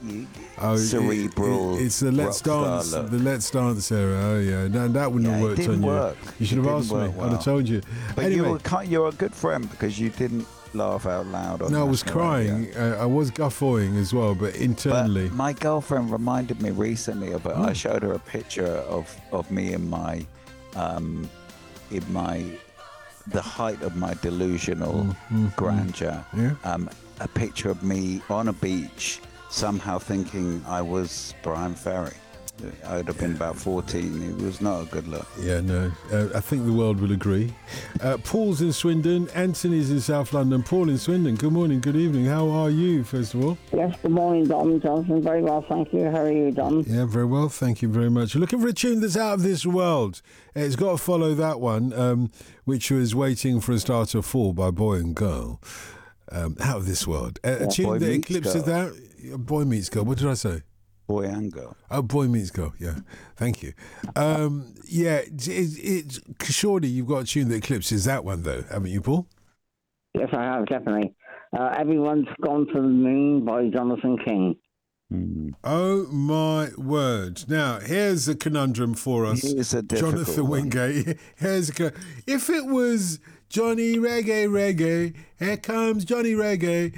cerebral. It's the Let's Dance, look. the Let's Dance era. Oh yeah, that wouldn't have worked on work. you. You should have asked me. Well. I'd have told you. But anyway, you're a good friend because you didn't laugh out loud. On no, I was crying. I was guffawing as well, but internally. But my girlfriend reminded me recently of it. I showed her a picture of me in my the height of my delusional grandeur. Yeah. A picture of me on a beach, somehow thinking I was Brian Ferry. I would have been about 14. It was not a good look. Yeah, no. I think the world will agree. Paul's in Swindon. Anthony's in South London. Paul in Swindon. Good morning, good evening. How are you, first of all? Yes, good morning, Dom Johnson. Very well, thank you. How are you, Dom? Yeah, very well. Thank you very much. Looking for a tune that's out of this world. It's got to follow that one, which was Waiting for a Star to Fall by Boy and Girl. Out of this world. A tune that eclipses that. Boy Meets Girl. What did I say? Boy and Girl. Oh, Boy Meets Girl. Yeah, thank you. It's surely you've got a tune that eclipses that one, though, haven't you, Paul? Yes, I have, definitely. Everyone's Gone to the Moon by Jonathan King. Oh, my word. Now, here's a conundrum for us. Here's a Jonathan Wingate. If it was Johnny Reggae, here comes Johnny Reggae,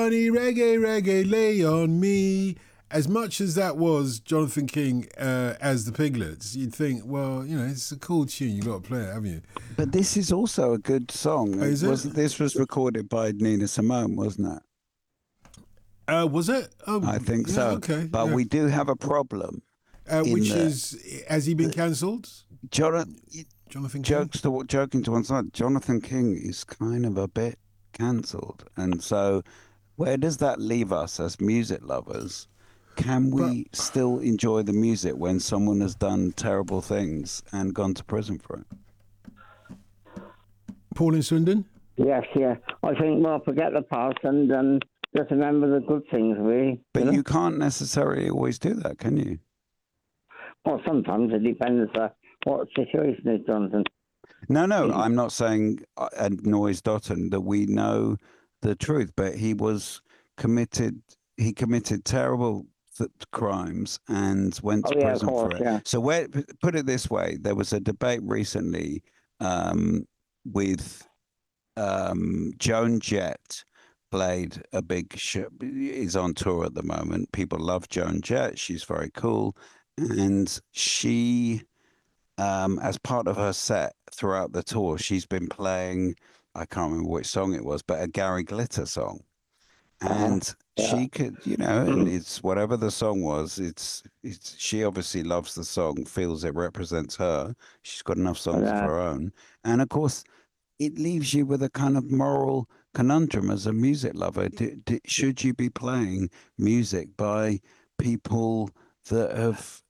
lay on me. As much as that was Jonathan King as the Piglets, you'd think, well, it's a cool tune. You've got to play it, haven't you? But this is also a good song. Oh, is it? This was recorded by Nina Simone, wasn't it? Was it? Oh, I think so. Okay. But we do have a problem. Has he been cancelled? Jonathan King? Joking to one side, Jonathan King is kind of a bit cancelled. And so where does that leave us as music lovers? Can we still enjoy the music when someone has done terrible things and gone to prison for it? Paul in Swindon? Yes, yeah. I think, forget the past and just remember the good things, really. But you can't necessarily always do that, can you? Well, sometimes it depends what situation is, Jonathan. No, I'm not saying at Noise Dotton that we know the truth, but he committed terrible crimes and went to prison for it. Yeah. So put it this way, there was a debate recently with Joan Jett played a big show, is on tour at the moment. People love Joan Jett. She's very cool. And she, as part of her set throughout the tour, she's been playing, I can't remember which song it was, but a Gary Glitter song. And she could, and it's whatever the song was, it's she obviously loves the song, feels it represents her. She's got enough songs of her own. And of course, it leaves you with a kind of moral conundrum as a music lover. Should you be playing music by people that have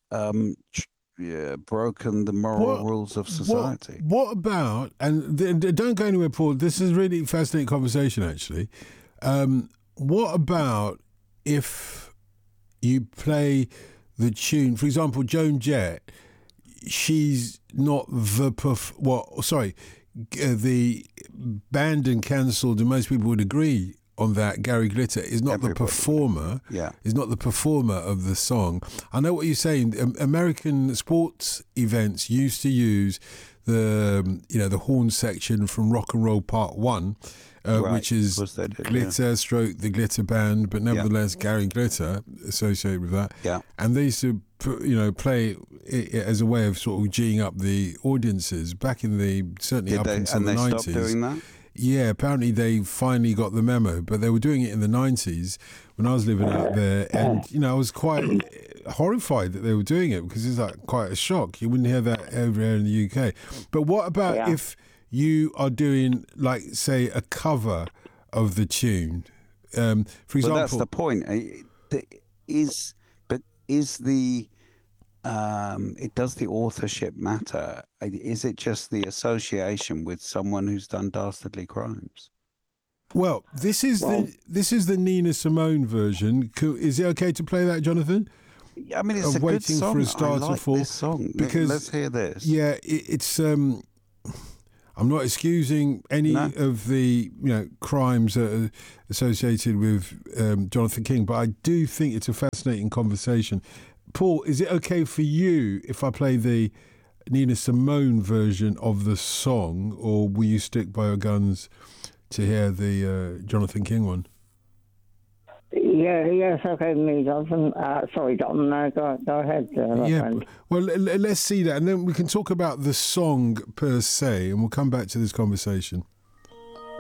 broken the moral rules of society? What about, and don't go anywhere, Paul, this is a really fascinating conversation, actually. What about if you play the tune, for example, Joan Jett, she's not the banned and cancelled, and most people would agree on that. Gary Glitter is not the performer. Yeah, is not the performer of the song. I know what you're saying. American sports events used to use the horn section from Rock and Roll Part 1, which is Glitter stroke the Glitter Band, but nevertheless Gary Glitter associated with that. Yeah, and they used to play it as a way of sort of geeing up the audiences back in certainly up until the 90s. And they stopped doing that? Yeah, apparently they finally got the memo, but they were doing it in the 90s when I was living out there, and I was quite horrified that they were doing it because it's like quite a shock. You wouldn't hear that over here in the UK. But what about if you are doing, like, say, a cover of the tune? For example, that's the point. Does the authorship matter? Is it just the association with someone who's done dastardly crimes? Well, this is the Nina Simone version. Is it okay to play that, Jonathan? I mean, it's a good song. For a Star to Fall. This song. Because let's hear this. Yeah, it's. I'm not excusing any of the crimes that are associated with Jonathan King, but I do think it's a fascinating conversation. Paul, is it okay for you if I play the Nina Simone version of the song, or will you stick by your guns to hear the Jonathan King one? Yes, okay, me, Jonathan. Sorry, Don, go ahead. Friend. Well, let's see that, and then we can talk about the song per se, and we'll come back to this conversation.